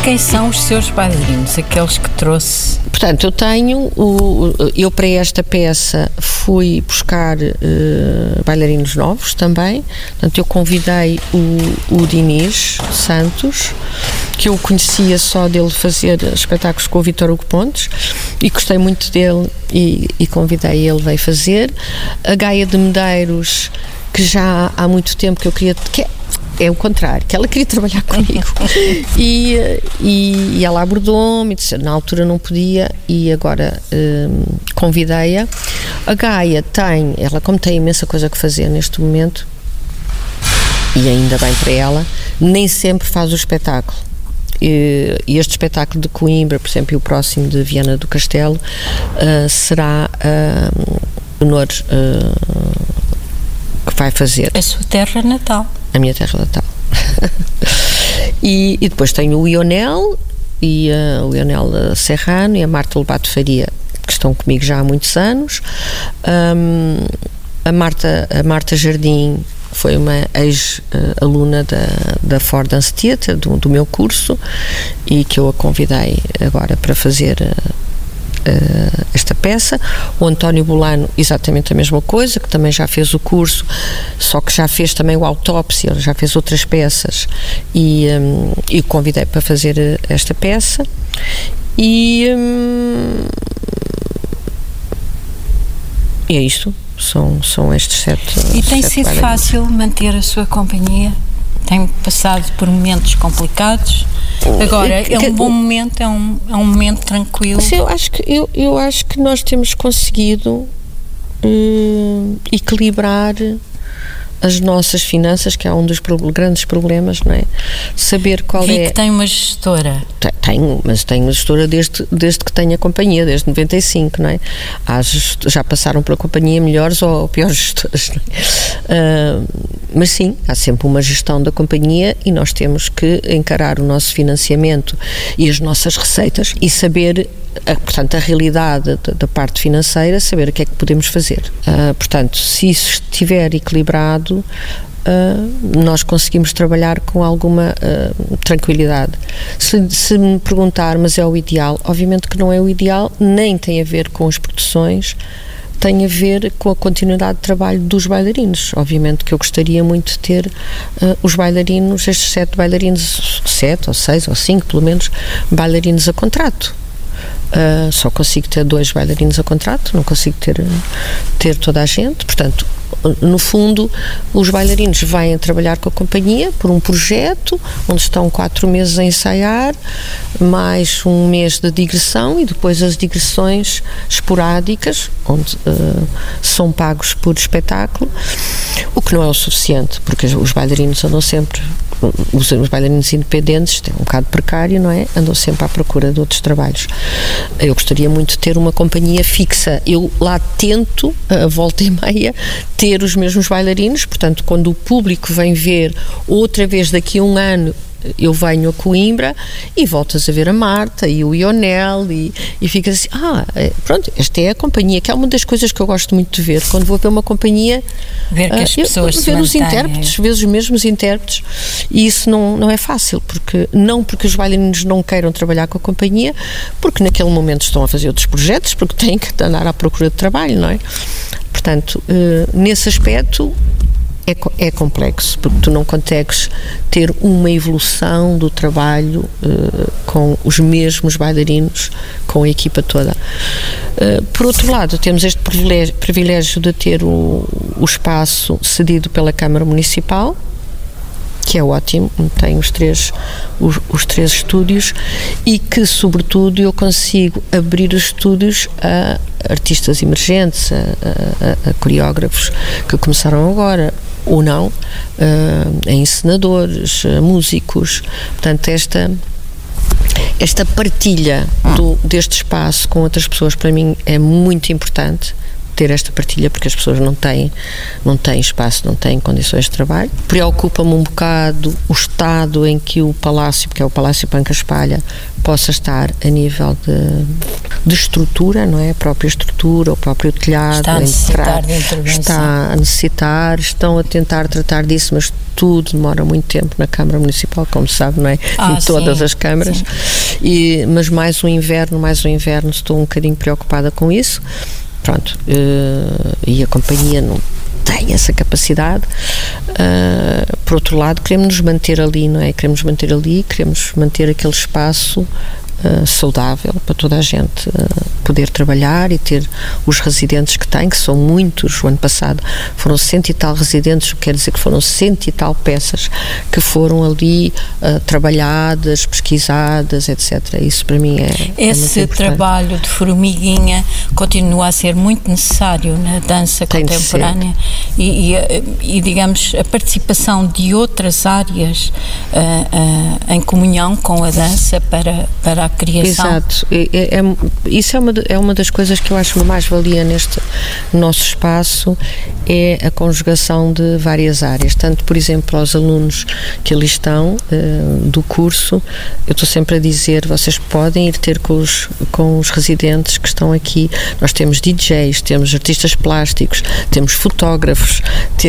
Quem são os seus bailarinos, aqueles que trouxe? Portanto, eu para esta peça fui buscar bailarinos novos também. Portanto, eu convidei o Dinis Santos, que eu conhecia só dele fazer espetáculos com o Vítor Hugo Pontes, e gostei muito dele e convidei ele, veio fazer. A Gaia de Medeiros, que já há muito tempo que eu queria... É o contrário, que ela queria trabalhar comigo e ela abordou-me e disse, na altura não podia, e agora convidei-a. A Gaia ela como tem imensa coisa que fazer neste momento, e ainda bem para ela, nem sempre faz o espetáculo. E este espetáculo de Coimbra, por exemplo, e o próximo de Viana do Castelo, será Honor que vai fazer. A sua terra natal. A minha terra natal. E depois tenho o Ionel e o Ionel Serrano e a Marta Lobato Faria, que estão comigo já há muitos anos. A Marta Jardim foi uma ex-aluna da Ford Dance Theatre, do meu curso, e que eu a convidei agora para fazer esta peça. O António Bolano, exatamente a mesma coisa, que também já fez o curso, só que já fez também o Autópsia, já fez outras peças, e o convidei para fazer esta peça. E é isto, são estes 7. E tem sido fácil manter a sua companhia? Tem passado por momentos complicados? Agora, é um bom momento, é um momento tranquilo? Sim, eu acho que nós temos conseguido equilibrar as nossas finanças, que é um dos grandes problemas, não é? Saber qual Vi que tem uma gestora. Mas tenho uma gestora desde que tenho a companhia, desde 95, não é? Já passaram pela companhia melhores ou piores gestoras, não é? Mas sim, há sempre uma gestão da companhia, e nós temos que encarar o nosso financiamento e as nossas receitas e saber, portanto, a realidade da parte financeira, saber o que é que podemos fazer. Portanto, se isso estiver equilibrado, nós conseguimos trabalhar com alguma tranquilidade. Se me perguntar, mas é o ideal? Obviamente que não é o ideal, nem tem a ver com as produções, tem a ver com a continuidade de trabalho dos bailarinos. Obviamente que eu gostaria muito de ter os bailarinos, estes 7 bailarinos, 7 ou 6 ou 5 pelo menos, bailarinos a contrato. Só consigo ter 2 bailarinos a contrato, não consigo ter toda a gente. Portanto, no fundo, os bailarinos vêm trabalhar com a companhia por um projeto onde estão 4 meses a ensaiar, mais um mês de digressão, e depois as digressões esporádicas, onde são pagos por espetáculo, o que não é o suficiente, porque os bailarinos andam sempre... Os bailarinos independentes, é um bocado precário, não é? Andam sempre à procura de outros trabalhos. Eu gostaria muito de ter uma companhia fixa. Eu lá tento, a volta e meia, ter os mesmos bailarinos. Portanto, quando o público vem ver outra vez daqui a um ano, eu venho a Coimbra e voltas a ver a Marta e o Ionel e ficas assim, pronto, esta é a companhia, que é uma das coisas que eu gosto muito de ver, quando vou ver uma companhia, ver que as pessoas se ver os intérpretes, ver os mesmos intérpretes, e isso não é fácil, porque os bailarinos não queiram trabalhar com a companhia, porque naquele momento estão a fazer outros projetos, porque têm que andar à procura de trabalho, não é? Portanto, nesse aspecto é complexo, porque tu não consegues ter uma evolução do trabalho com os mesmos bailarinos, com a equipa toda. Por outro lado, temos este privilégio de ter o espaço cedido pela Câmara Municipal, que é ótimo, tem os três estúdios, e que, sobretudo, eu consigo abrir os estúdios a artistas emergentes, a coreógrafos que começaram agora, ou não, a encenadores, a músicos. Portanto, esta partilha deste espaço com outras pessoas, para mim, é muito importante, ter esta partilha, porque as pessoas não têm espaço, não têm condições de trabalho. Preocupa-me um bocado o estado em que o Palácio, porque é o Palácio Pancas Palha, possa estar a nível de estrutura, não é? A própria estrutura, o próprio telhado. Está a necessitar de intervenção. Está a necessitar, estão a tentar tratar disso, mas tudo demora muito tempo na Câmara Municipal, como se sabe, não é? Em todas as câmaras. Mas mais um inverno, estou um bocadinho preocupada com isso. Pronto, e a companhia não tem essa capacidade. Por outro lado, queremos nos manter ali, não é? Queremos manter aquele espaço saudável para toda a gente poder trabalhar e ter os residentes que tem, que são muitos. O ano passado foram 100 e tal residentes, o que quer dizer que foram 100 e tal peças que foram ali trabalhadas, pesquisadas, etc. Isso para mim esse trabalho de formiguinha continua a ser muito necessário na dança contemporânea e digamos a participação de outras áreas em comunhão com a dança para a criação. Exato, isso é uma das coisas que eu acho uma mais-valia neste nosso espaço, é a conjugação de várias áreas, tanto, por exemplo, aos alunos que ali estão do curso, eu estou sempre a dizer, vocês podem ir ter com os residentes que estão aqui. Nós temos DJs, temos artistas plásticos, temos fotógrafos,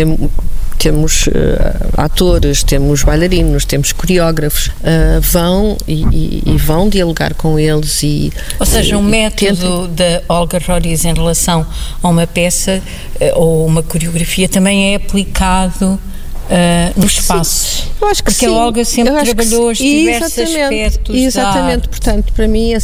temos atores, temos bailarinos, temos coreógrafos, vão dialogar com eles ou seja, um método da Olga Roriz em relação a uma peça ou uma coreografia também é aplicado no espaço. Eu acho que porque a Olga sempre trabalhou os diversos aspectos. Exatamente, portanto, para mim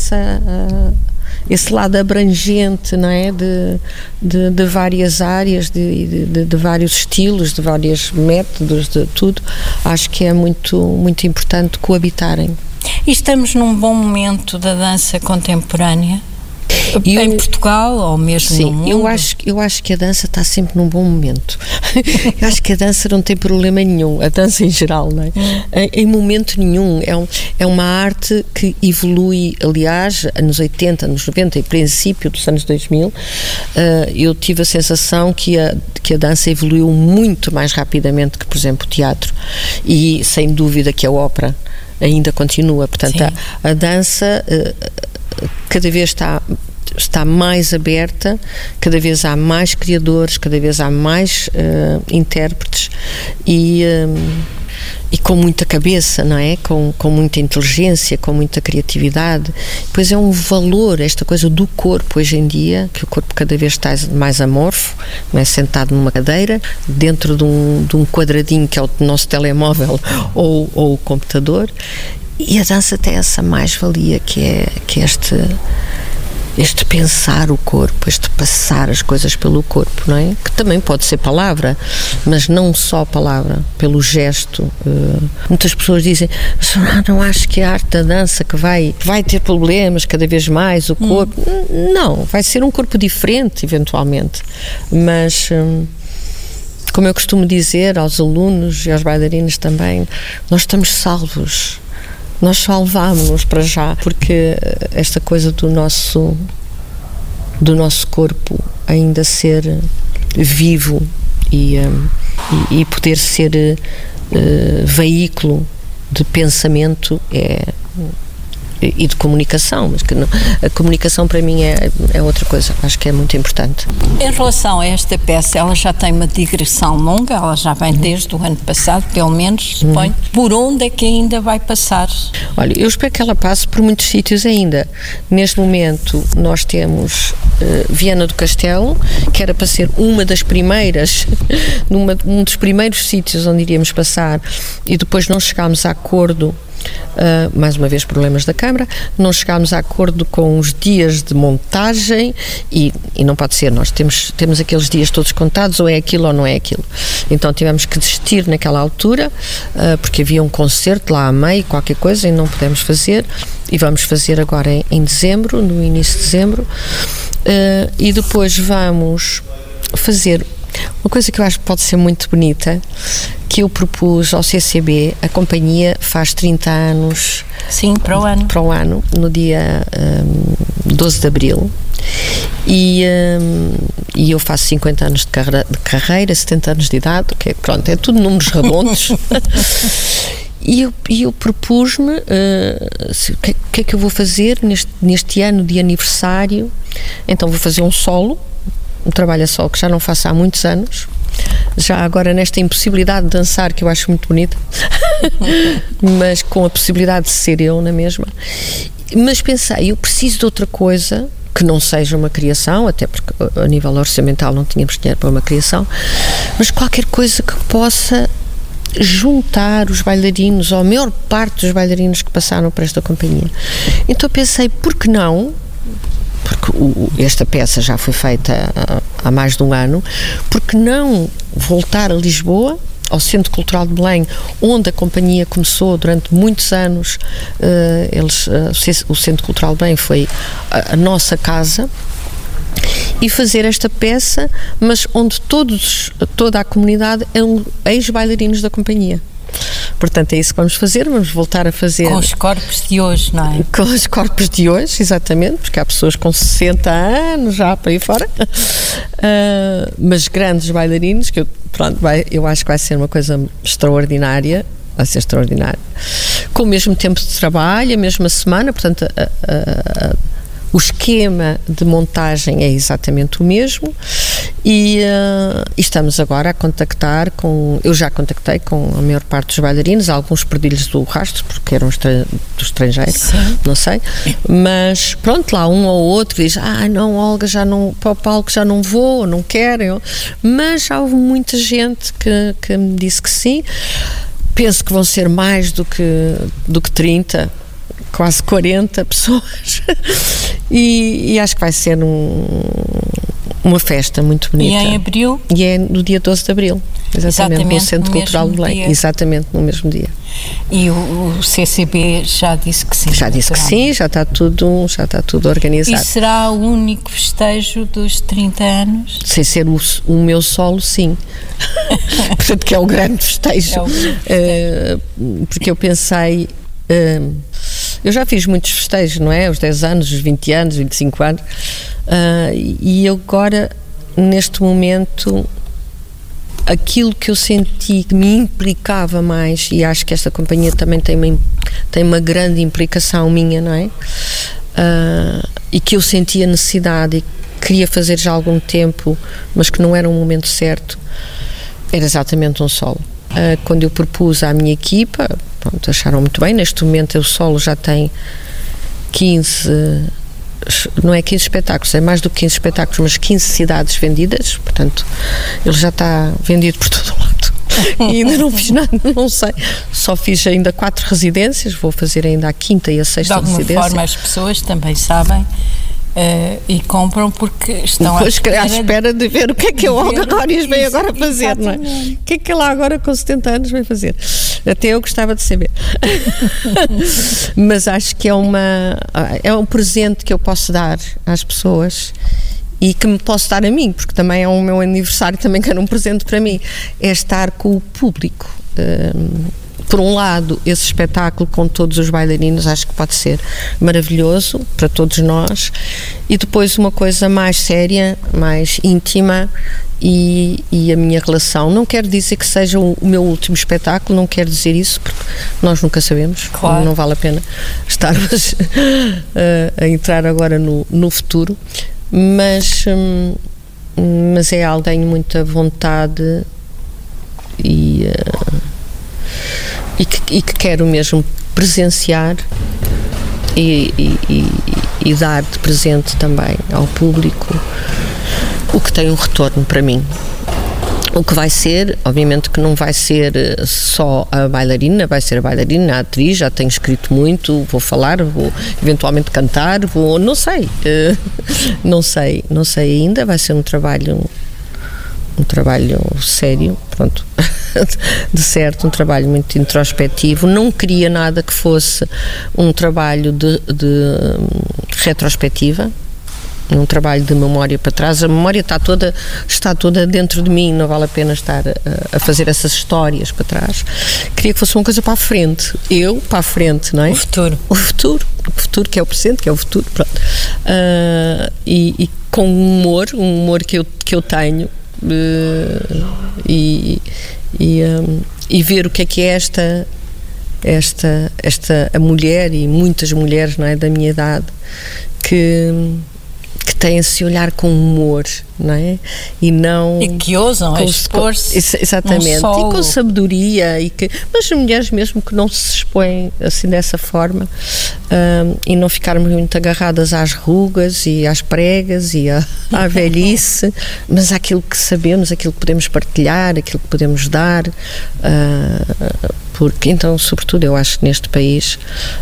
esse lado abrangente, não é? De várias áreas, de vários estilos, de vários métodos, de tudo, acho que é muito, muito importante coabitarem. E estamos num bom momento da dança contemporânea? Em Portugal ou mesmo no mundo? Eu acho que a dança está sempre num bom momento. Eu acho que a dança não tem problema nenhum, a dança em geral, não é? Em momento nenhum. É uma arte que evolui, aliás, anos 80, anos 90 e princípio dos anos 2000, eu tive a sensação que a dança evoluiu muito mais rapidamente que, por exemplo, o teatro, e sem dúvida que a ópera ainda continua. Portanto, a dança cada vez está mais aberta, cada vez há mais criadores, cada vez há mais intérpretes e com muita cabeça, não é? Com muita inteligência, com muita criatividade. Pois é um valor, esta coisa do corpo hoje em dia, que o corpo cada vez está mais amorfo, não é? Sentado numa cadeira, dentro de um quadradinho que é o nosso telemóvel ou o computador, e a dança tem essa mais-valia que é este pensar o corpo, este passar as coisas pelo corpo, não é? Que também pode ser palavra, mas não só palavra, pelo gesto. Muitas pessoas dizem, não acho que a arte da dança que vai ter problemas cada vez mais, o corpo. Não, vai ser um corpo diferente, eventualmente, mas como eu costumo dizer aos alunos e aos bailarinos também, nós estamos salvos. Nós salvámos-nos para já, porque esta coisa do nosso corpo ainda ser vivo e poder ser veículo de pensamento e de comunicação, mas que não, a comunicação para mim é outra coisa, acho que é muito importante. Em relação a esta peça, ela já tem uma digressão longa, ela já vem desde o ano passado, pelo menos, suponho. Por onde é que ainda vai passar? Olha, eu espero que ela passe por muitos sítios ainda. Neste momento nós temos Viana do Castelo, que era para ser uma das primeiras, um dos primeiros sítios onde iríamos passar, e depois não chegámos a acordo. Mais uma vez problemas da Câmara, não chegámos a acordo com os dias de montagem e não pode ser, nós temos aqueles dias todos contados, ou é aquilo ou não é aquilo, então tivemos que desistir naquela altura, porque havia um concerto lá a meio, qualquer coisa, e não pudemos fazer, e vamos fazer agora em dezembro, no início de dezembro, e depois vamos fazer uma coisa que eu acho que pode ser muito bonita, que que eu propus ao CCB. A companhia faz 30 anos. Sim, para o ano, no dia 12 de Abril. E eu faço 50 anos de carreira, 70 anos de idade, que é tudo números redondos. E eu propus-me o que é que eu vou fazer neste ano de aniversário. Então vou fazer um trabalho a solo que já não faço há muitos anos, já agora nesta impossibilidade de dançar, que eu acho muito bonita, mas com a possibilidade de ser eu na mesma. Mas pensei, eu preciso de outra coisa que não seja uma criação, até porque a nível orçamental não tínhamos dinheiro para uma criação, mas qualquer coisa que possa juntar os bailarinos, ou a maior parte dos bailarinos que passaram por esta companhia. Então pensei, por que não? Porque esta peça já foi feita há mais de um ano, por que não voltar a Lisboa, ao Centro Cultural de Belém, onde a companhia começou durante muitos anos. O Centro Cultural de Belém foi a nossa casa, e fazer esta peça, mas onde toda a comunidade é ex-bailarinos da companhia. Portanto, é isso que vamos fazer, vamos voltar a fazer... Com os corpos de hoje, não é? Com os corpos de hoje, exatamente, porque há pessoas com 60 anos já para aí fora, mas grandes bailarinos, que eu acho que vai ser uma coisa extraordinária, vai ser extraordinário. Com o mesmo tempo de trabalho, a mesma semana, portanto... O esquema de montagem é exatamente o mesmo e estamos agora a contactar eu já contactei com a maior parte dos bailarinos, alguns perdi-lhes do rastro porque eram do estrangeiro. Sim. Não sei, mas pronto, lá um ou outro diz, não, Olga, já não, para o palco já não vou, não quero, mas já houve muita gente que me disse que sim. Penso que vão ser mais do que 30, quase 40 pessoas e acho que vai ser uma festa muito bonita. E em abril? E é no dia 12 de abril, exatamente no Centro Cultural de Belém, exatamente no mesmo dia. E o CCB já disse que sim? Já disse que sim, já está tudo organizado. E será o único festejo dos 30 anos? Sem ser o meu solo, sim. Portanto, que é o grande festejo. Porque eu pensei... eu já fiz muitos festejos, não é? Os 10 anos, os 20 anos, 25 anos, e eu agora, neste momento, aquilo que eu senti que me implicava mais, e acho que esta companhia também tem uma grande implicação minha, não é? E que eu sentia necessidade e queria fazer já há algum tempo, mas que não era um momento certo, era exatamente um solo. Quando eu propus à minha equipa, pronto, acharam muito bem. Neste momento o solo já tem 15, não é 15 espetáculos, é mais do que 15 espetáculos, mas 15 cidades vendidas, portanto ele já está vendido por todo o lado. E ainda não fiz nada, não sei, só fiz ainda 4 residências, vou fazer ainda a 5ª e a 6ª residência. De alguma forma as pessoas também sabem e compram porque estão à espera de ver o que é que a Olga Rorias vem agora fazer, não é? O que é que ela agora com 70 anos vai fazer? Até eu gostava de saber. Mas acho que é um presente que eu posso dar às pessoas e que me posso dar a mim, porque também é o meu aniversário, também quero um presente para mim, é estar com o público. Por um lado, esse espetáculo com todos os bailarinos acho que pode ser maravilhoso para todos nós, e depois uma coisa mais séria, mais íntima, e a minha relação. Não quero dizer que seja o meu último espetáculo, não quero dizer isso, porque nós nunca sabemos. Claro. Não vale a pena estarmos a entrar agora no futuro, mas é alguém muita vontade e que quero mesmo presenciar e dar de presente também ao público, o que tem um retorno para mim. O que vai ser, obviamente que não vai ser só a bailarina, vai ser a bailarina, a atriz, já tenho escrito muito, vou falar, vou eventualmente cantar, não sei, não sei ainda, vai ser um trabalho sério, pronto, de certo, um trabalho muito introspectivo. Não queria nada que fosse um trabalho de retrospectiva, um trabalho de memória para trás. A memória está toda dentro de mim, não vale a pena estar a fazer essas histórias para trás. Queria que fosse uma coisa para a frente, para a frente, não é? O futuro, que é o presente, que é o futuro, pronto. E com um humor que eu tenho, e ver o que é a mulher, e muitas mulheres, não é, da minha idade, que têm esse olhar com humor, não é? E que ousam expor-se. Exatamente. E com sabedoria. Mas mulheres mesmo que não se expõem assim dessa forma, e não ficarmos muito agarradas às rugas e às pregas e à velhice, mas àquilo que sabemos, aquilo que podemos partilhar, aquilo que podemos dar. Porque, então, sobretudo, eu acho que neste país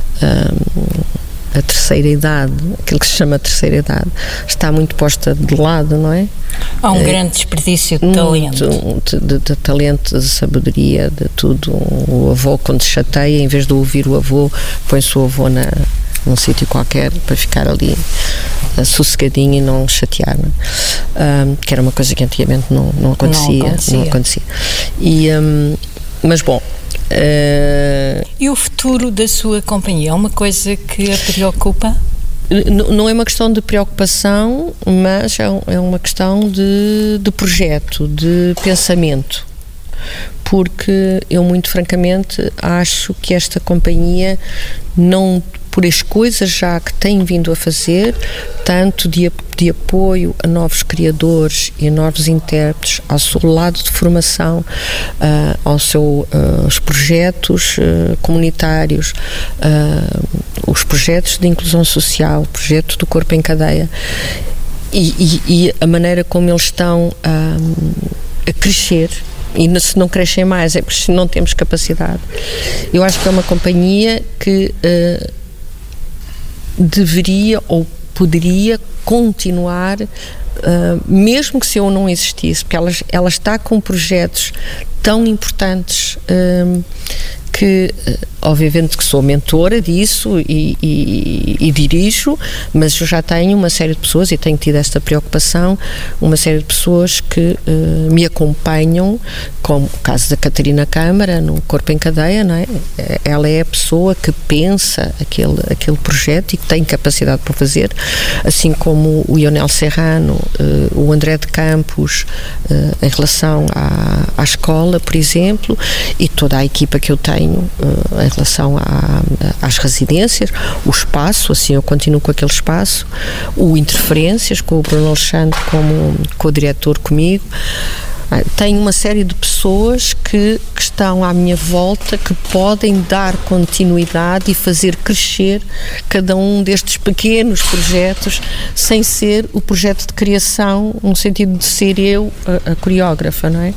a terceira idade, aquilo que se chama terceira idade, está muito posta de lado, não é? Há um grande desperdício de talento. De talento, de sabedoria, de tudo. O avô, quando se chateia, em vez de ouvir o avô, põe-se o avô num sítio qualquer para ficar ali sossegadinho e não chatear, não é? Que era uma coisa que antigamente não acontecia. Mas bom. E o futuro da sua companhia é uma coisa que a preocupa? Não é uma questão de preocupação, mas é uma questão de projeto, de pensamento. Porque eu, muito francamente, acho que esta companhia não, por as coisas já que tem vindo a fazer, tanto de apoio a novos criadores e a novos intérpretes, ao seu lado de formação, os projetos comunitários, os projetos de inclusão social, o projeto do Corpo em Cadeia, e a maneira como eles estão a crescer. E se não crescem mais é porque não temos capacidade. Eu acho que é uma companhia que deveria ou poderia continuar, mesmo que se eu não existisse, porque ela está com projetos tão importantes, que obviamente que sou mentora disso e dirijo, mas eu já tenho uma série de pessoas, e tenho tido esta preocupação, uma série de pessoas que me acompanham, como o caso da Catarina Câmara no Corpo em Cadeia, não é? Ela é a pessoa que pensa aquele projeto e que tem capacidade para fazer, assim como o Ionel Serrano, o André de Campos, em relação à escola, por exemplo, e toda a equipa que eu tenho em relação às residências, o espaço, assim eu continuo com aquele espaço, o Interferências, com o Bruno Alexandre como co-diretor comigo. Tenho uma série de pessoas que estão à minha volta, que podem dar continuidade e fazer crescer cada um destes pequenos projetos, sem ser o projeto de criação, no sentido de ser eu a coreógrafa, não é?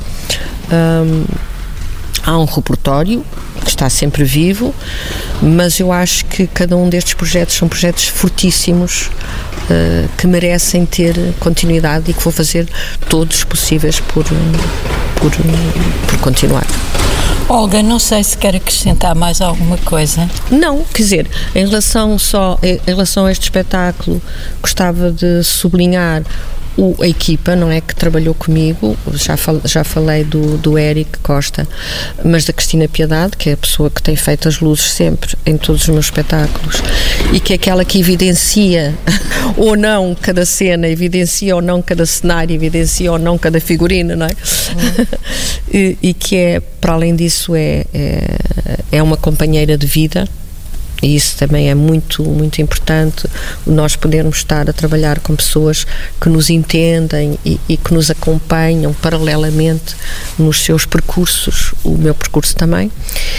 Há um repertório que está sempre vivo, mas eu acho que cada um destes projetos são projetos fortíssimos, que merecem ter continuidade e que vou fazer todos os possíveis por continuar. Olga, não sei se quer acrescentar mais alguma coisa. Não, quer dizer, em relação a este espetáculo, gostava de sublinhar a equipa, não é, que trabalhou comigo. Já falei do Éric Costa, mas da Cristina Piedade, que é a pessoa que tem feito as luzes sempre em todos os meus espetáculos, e que é aquela que evidencia ou não cada cena, evidencia ou não cada cenário, evidencia ou não cada figurino, não é? E que é, para além disso, é uma companheira de vida. E isso também é muito, muito importante, nós podermos estar a trabalhar com pessoas que nos entendem e que nos acompanham paralelamente nos seus percursos, o meu percurso também,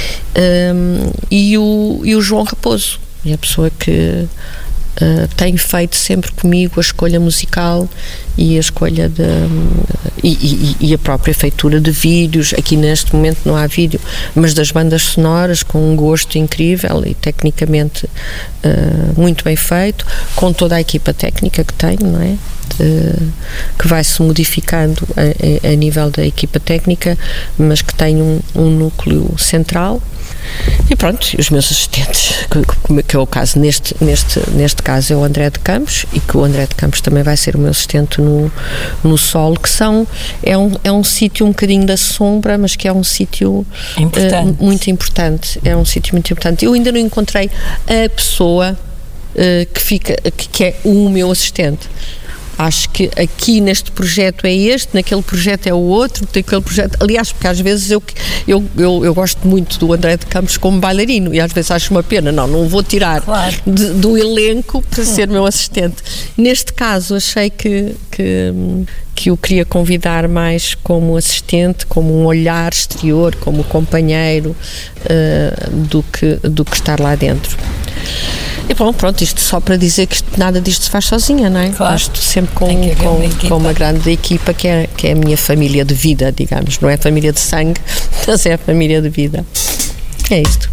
e o João Raposo, é a pessoa que tem feito sempre comigo a escolha musical e a escolha e a própria feitura de vídeos. Aqui neste momento não há vídeo, mas das bandas sonoras, com um gosto incrível e tecnicamente muito bem feito, com toda a equipa técnica que tenho, não é? Que vai-se modificando a nível da equipa técnica, mas que tem um núcleo central. E pronto, os meus assistentes, que é o caso, neste caso é o André de Campos, e que o André de Campos também vai ser o meu assistente no solo, que é um sítio um bocadinho da sombra, mas que é um sítio muito importante. É um sítio muito importante. Eu ainda não encontrei a pessoa que é o meu assistente. Acho que aqui neste projeto é este, naquele projeto é o outro, naquele projeto... Aliás, porque às vezes eu gosto muito do André de Campos como bailarino, e às vezes acho uma pena, não vou tirar do elenco para ser meu assistente. Neste caso, achei que o queria convidar mais como assistente, como um olhar exterior, como companheiro, do que estar lá dentro. E bom, pronto, isto só para dizer que nada disto se faz sozinha, não é? Claro. Estou sempre com uma grande equipa que é a minha família de vida, digamos. Não é família de sangue, mas é a família de vida. É isto.